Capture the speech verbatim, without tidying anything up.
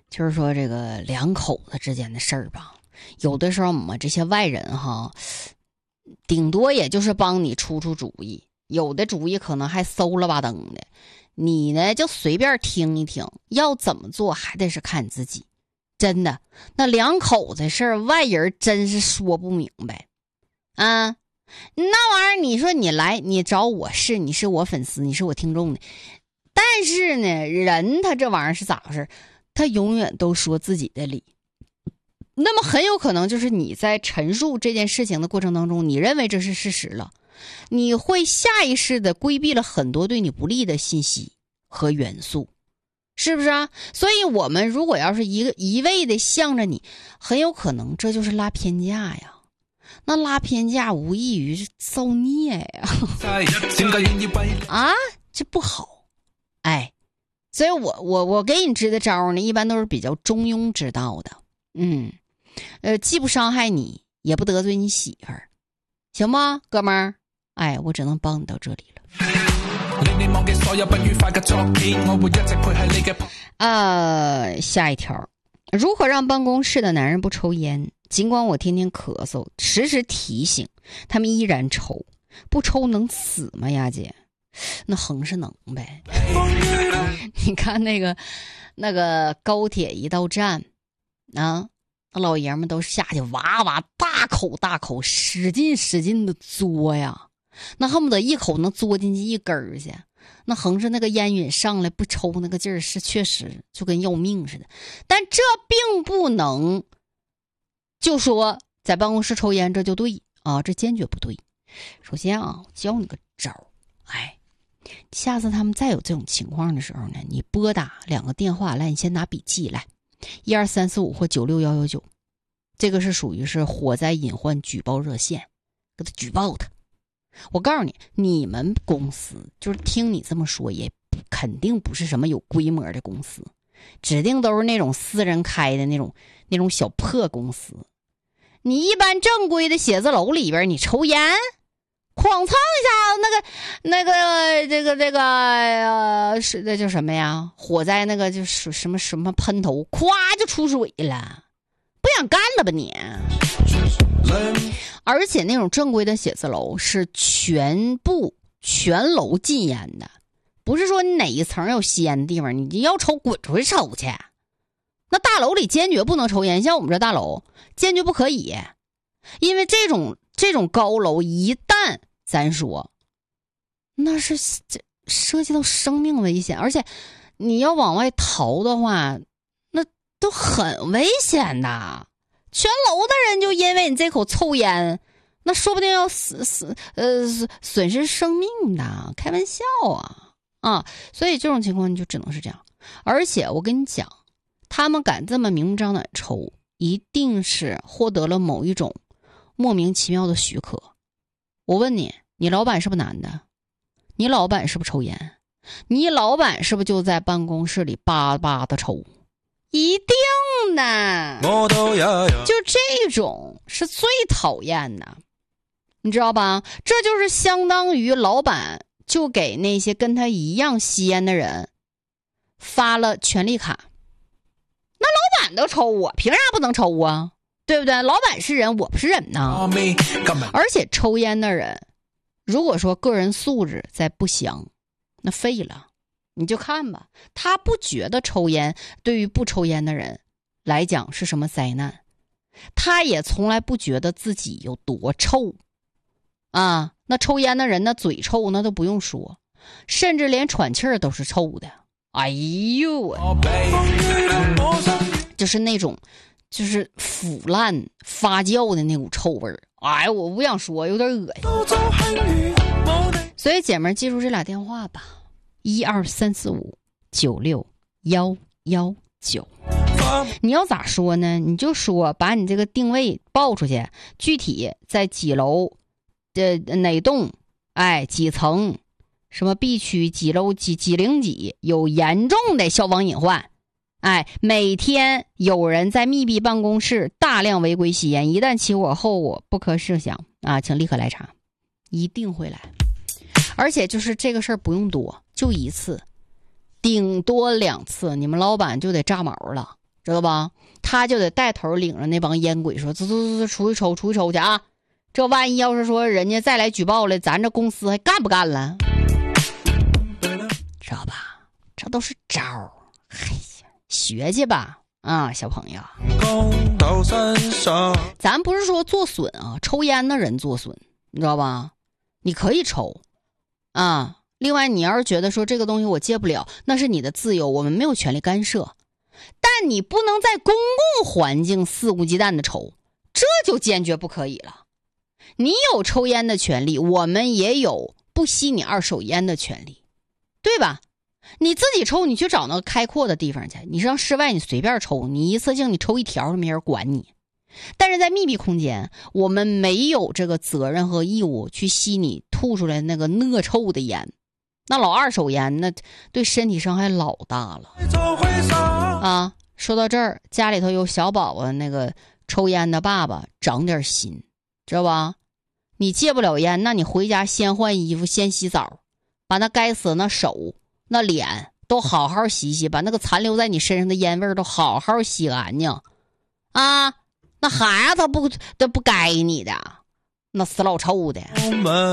就是说这个两口子之间的事儿吧，有的时候我们这些外人哈，顶多也就是帮你出出主意，有的主意可能还馊了吧登的，你呢就随便听一听，要怎么做还得是看你自己。真的，那两口子事儿，外人真是说不明白啊。那玩意儿，你说你来，你找我是你是我粉丝，你是我听众的，但是呢，人他这玩意儿是咋回事？他永远都说自己的理。那么很有可能就是你在陈述这件事情的过程当中，你认为这是事实了，你会下意识的规避了很多对你不利的信息和元素。是不是啊？所以我们如果要是一个一味的向着你，很有可能这就是拉偏架呀。那拉偏架无异于造孽呀。啊，这不好。哎，所以我我我给你支的招呢，一般都是比较中庸之道的。嗯，呃，既不伤害你，也不得罪你媳妇儿，行吗，哥们儿？哎，我只能帮你到这里了。呃，下一条，如何让办公室的男人不抽烟？尽管我天天咳嗽，时时提醒，他们依然抽。不抽能死吗，丫姐？那横是能呗。你看那个那个高铁一到站啊，那老爷们都下去哇哇大口大口使劲使劲的嘬呀，那恨不得一口能嘬进去一根儿去。那横是那个烟瘾上来不抽那个劲儿是确实就跟要命似的，但这并不能就说在办公室抽烟这就对啊，这坚决不对。首先啊，我教你个招，哎，下次他们再有这种情况的时候呢，你拨打两个电话来，你先拿笔记来，一二三四五或九六幺幺九，这个是属于是火灾隐患举报热线，给他举报他。我告诉你，你们公司就是听你这么说，也肯定不是什么有规模的公司，指定都是那种私人开的那种那种小破公司。你一般正规的写字楼里边，你抽烟，哐蹭一下，那个那个这个这个呃是那叫什么呀？火灾那个就是什么什么喷头，咵就出水了，不想干了吧你？而且那种正规的写字楼是全部全楼禁烟的，不是说你哪一层有吸烟的地方，你要抽滚出去抽去。那大楼里坚决不能抽烟，像我们这大楼坚决不可以，因为这种这种高楼一旦咱说那是这涉及到生命危险，而且你要往外逃的话，那都很危险的。全楼的人就因为你这口臭烟，那说不定要死死呃损失生命的，开玩笑啊啊！所以这种情况你就只能是这样。而且我跟你讲，他们敢这么明目张胆抽，一定是获得了某一种莫名其妙的许可。我问你，你老板是不是男的？你老板是不是抽烟？你老板是不是就在办公室里叭叭的抽？一定的，就这种是最讨厌的，你知道吧？这就是相当于老板就给那些跟他一样吸烟的人发了权利卡。那老板都抽，我凭啥不能抽啊？对不对？老板是人，我不是人呢。而且抽烟的人，如果说个人素质再不详，那废了。你就看吧，他不觉得抽烟对于不抽烟的人来讲是什么灾难，他也从来不觉得自己有多臭啊。那抽烟的人那嘴臭那都不用说，甚至连喘气儿都是臭的。哎呦，就是那种就是腐烂发酵的那股臭味儿。哎，我不想说，有点恶心。所以姐妹记住这俩电话吧。一二三四五九六幺幺九，你要咋说呢？你就说把你这个定位报出去，具体在几楼的哪栋，哎几层，什么 B 区几楼几几零几有严重的消防隐患，哎每天有人在密闭办公室大量违规吸烟，一旦起火后果不可设想啊，请立刻来查，一定会来。而且就是这个事儿不用多，就一次，顶多两次，你们老板就得炸毛了知道吧？他就得带头领着那帮烟鬼说：“走走走走，出去抽，出去抽去啊！这万一要是说人家再来举报了，咱这公司还干不干了？知道吧？这都是招儿，哎呀，学去吧啊，小朋友。咱不是说做损啊，抽烟的人做损，你知道吧？你可以抽啊。另外，你要是觉得说这个东西我戒不了，那是你的自由，我们没有权利干涉。但你不能在公共环境肆无忌惮的抽，这就坚决不可以了。你有抽烟的权利，我们也有不吸你二手烟的权利，对吧？你自己抽，你去找那个开阔的地方去，你上室外你随便抽，你一次性你抽一条没人管你。但是在密闭空间，我们没有这个责任和义务去吸你吐出来那个恶臭的烟。那老二手烟那对身体伤害老大了啊！说到这儿，家里头有小宝宝那个抽烟的爸爸长点心，知道吧？你戒不了烟，那你回家先换衣服，先洗澡，把那该死的那手那脸都好好洗洗，把那个残留在你身上的烟味都好好洗干净啊！那孩子他不他不该你的，那死老臭的。